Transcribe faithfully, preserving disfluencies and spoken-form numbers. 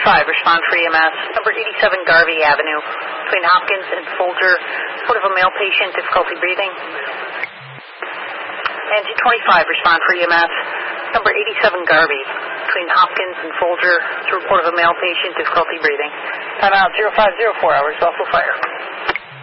twenty-five, respond for E M S. Number eighty-seven Garvey Avenue, between Hopkins and Folger. Report of a male patient, difficulty breathing. And two twenty-five, respond for E M S. Number eighty-seven Garvey, between Hopkins and Folger. It's a report of a male patient, difficulty breathing. Time out, zero five zero four hours, Buffalo Fire.